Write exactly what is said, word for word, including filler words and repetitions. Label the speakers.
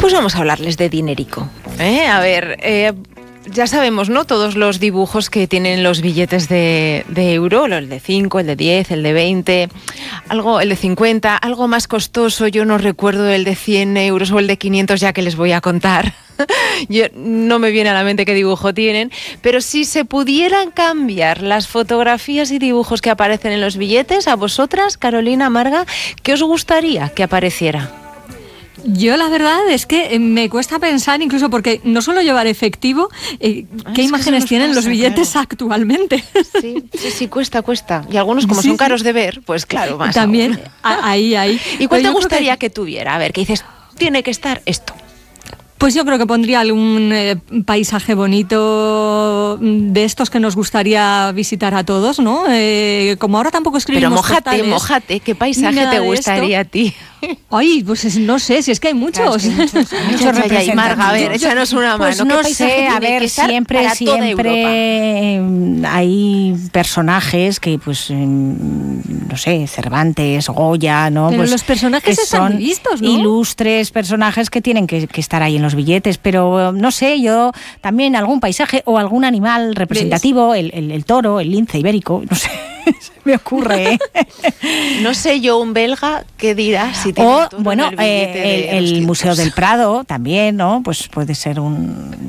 Speaker 1: Pues vamos a hablarles de dinerico. ¿eh? A ver, eh, ya sabemos, ¿no? Todos los dibujos que tienen los billetes de, de euro, el de cinco, el de diez, el de veinte, algo, el de cincuenta, algo más costoso. Yo no recuerdo el de cien euros o el de quinientos, ya que les voy a contar. Yo, no me viene a la mente qué dibujo tienen, pero si se pudieran cambiar las fotografías y dibujos que aparecen en los billetes, a vosotras, Carolina, Marga, ¿qué os gustaría que apareciera?
Speaker 2: Yo la verdad es que me cuesta pensar, incluso porque no suelo llevar efectivo, eh, ¿qué ah, imágenes tienen pasa, los billetes claro. actualmente?
Speaker 1: Sí, sí, sí, cuesta, cuesta. Y algunos como sí, son caros sí. de ver, pues claro, más
Speaker 2: También, aún. ahí, ahí.
Speaker 1: ¿Y cuál Pero te gustaría que... que tuviera? A ver, que dices, tiene que estar esto.
Speaker 2: Pues yo creo que pondría algún eh, paisaje bonito de estos que nos gustaría visitar a todos, ¿no? Eh, como ahora tampoco escribimos
Speaker 1: Pero mójate,
Speaker 2: postales,
Speaker 1: mójate, ¿qué paisaje te gustaría a ti?
Speaker 2: Ay, pues no sé, si es que hay muchos.
Speaker 3: Claro, es que hay muchos, hay muchos representantes.
Speaker 1: Marga, a ver, échanos una
Speaker 3: pues
Speaker 1: mano.
Speaker 3: No sé, a ver, siempre, siempre hay personajes que, pues, no sé, Cervantes, Goya, ¿no?
Speaker 2: Pero
Speaker 3: pues,
Speaker 2: los personajes están vistos, ¿no?
Speaker 3: Ilustres personajes que tienen que, que estar ahí en los billetes, pero no sé, yo también algún paisaje o algún animal representativo, el, el, el toro, el lince ibérico, no sé. Se me ocurre, ¿eh?
Speaker 1: No sé yo un belga que dirá si tiene
Speaker 3: o
Speaker 1: todo
Speaker 3: bueno
Speaker 1: el, eh,
Speaker 3: el, el Museo del Prado también, ¿no? Pues puede ser un